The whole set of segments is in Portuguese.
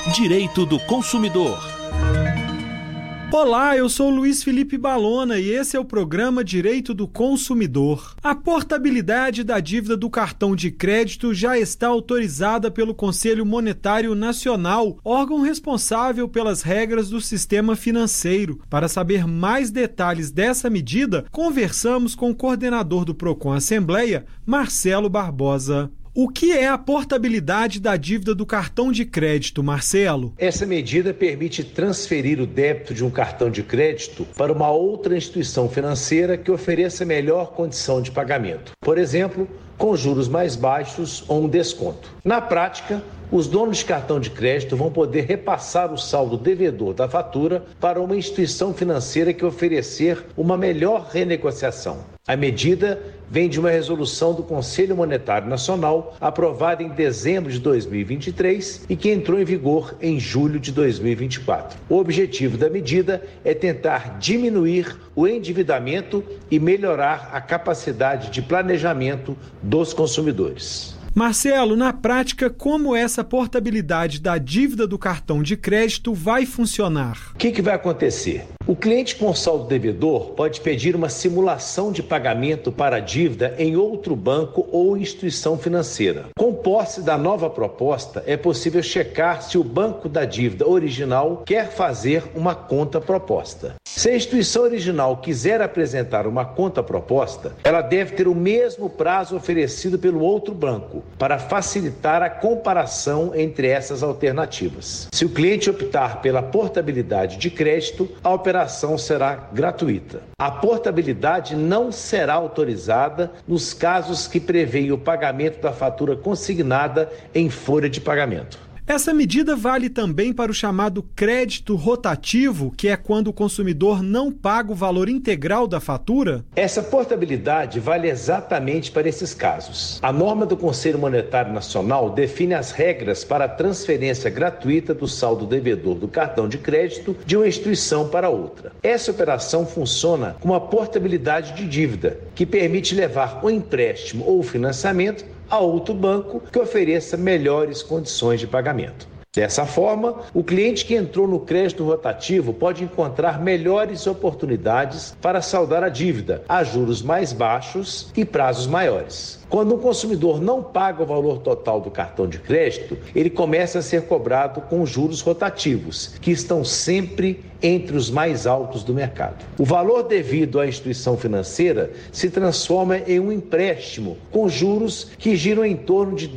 Direito do Consumidor. Olá, eu sou Luiz Felipe Balona e esse é o programa Direito do Consumidor. A portabilidade da dívida do cartão de crédito já está autorizada pelo Conselho Monetário Nacional, órgão responsável pelas regras do sistema financeiro. Para saber mais detalhes dessa medida, conversamos com o coordenador do Procon Assembleia, Marcelo Barbosa. O que é a portabilidade da dívida do cartão de crédito, Marcelo? Essa medida permite transferir o débito de um cartão de crédito para uma outra instituição financeira que ofereça melhor condição de pagamento. Por exemplo, com juros mais baixos ou um desconto. Na prática, os donos de cartão de crédito vão poder repassar o saldo devedor da fatura para uma instituição financeira que oferecer uma melhor renegociação. A medida vem de uma resolução do Conselho Monetário Nacional, aprovada em dezembro de 2023 e que entrou em vigor em julho de 2024. O objetivo da medida é tentar diminuir o endividamento e melhorar a capacidade de planejamento dos consumidores. Marcelo, na prática, como essa portabilidade da dívida do cartão de crédito vai funcionar? O que vai acontecer? O cliente com saldo devedor pode pedir uma simulação de pagamento para a dívida em outro banco ou instituição financeira. Com posse da nova proposta, é possível checar se o banco da dívida original quer fazer uma conta proposta. Se a instituição original quiser apresentar uma conta proposta, ela deve ter o mesmo prazo oferecido pelo outro banco, para facilitar a comparação entre essas alternativas. Se o cliente optar pela portabilidade de crédito, a operação será gratuita. A portabilidade não será autorizada nos casos que prevêem o pagamento da fatura consignada em folha de pagamento. Essa medida vale também para o chamado crédito rotativo, que é quando o consumidor não paga o valor integral da fatura? Essa portabilidade vale exatamente para esses casos. A norma do Conselho Monetário Nacional define as regras para a transferência gratuita do saldo devedor do cartão de crédito de uma instituição para outra. Essa operação funciona como uma portabilidade de dívida, que permite levar o empréstimo ou o financiamento a outro banco que ofereça melhores condições de pagamento. Dessa forma, o cliente que entrou no crédito rotativo pode encontrar melhores oportunidades para saldar a dívida a juros mais baixos e prazos maiores. Quando um consumidor não paga o valor total do cartão de crédito, ele começa a ser cobrado com juros rotativos, que estão sempre entre os mais altos do mercado. O valor devido à instituição financeira se transforma em um empréstimo com juros que giram em torno de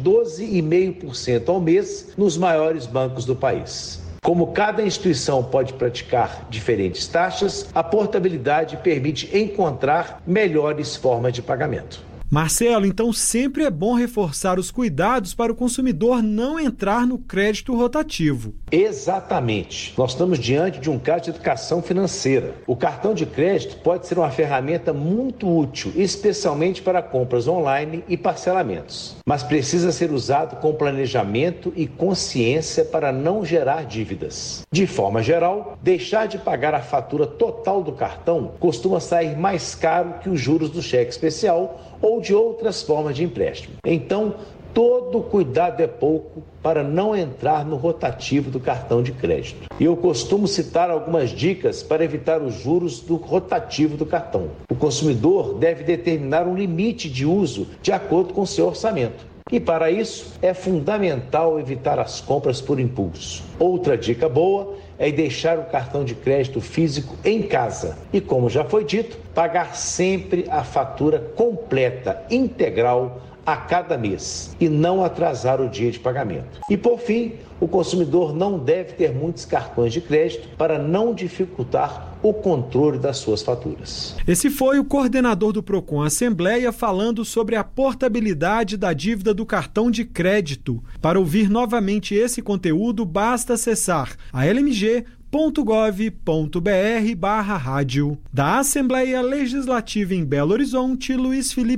12,5% ao mês nos maiores bancos do país. Como cada instituição pode praticar diferentes taxas, a portabilidade permite encontrar melhores formas de pagamento. Marcelo, então sempre é bom reforçar os cuidados para o consumidor não entrar no crédito rotativo. Exatamente. Nós estamos diante de um caso de educação financeira. O cartão de crédito pode ser uma ferramenta muito útil, especialmente para compras online e parcelamentos, mas precisa ser usado com planejamento e consciência para não gerar dívidas. De forma geral, deixar de pagar a fatura total do cartão costuma sair mais caro que os juros do cheque especial ou de outras formas de empréstimo. Então, todo cuidado é pouco para não entrar no rotativo do cartão de crédito. E eu costumo citar algumas dicas para evitar os juros do rotativo do cartão. O consumidor deve determinar um limite de uso de acordo com seu orçamento. E para isso, é fundamental evitar as compras por impulso. Outra dica boa é deixar o cartão de crédito físico em casa. E como já foi dito, pagar sempre a fatura completa, integral, a cada mês e não atrasar o dia de pagamento. E por fim, o consumidor não deve ter muitos cartões de crédito para não dificultar o controle das suas faturas. Esse foi o coordenador do Procon Assembleia falando sobre a portabilidade da dívida do cartão de crédito. Para ouvir novamente esse conteúdo, basta acessar a lmg.gov.br/rádio. Da Assembleia Legislativa em Belo Horizonte, Luiz Felipe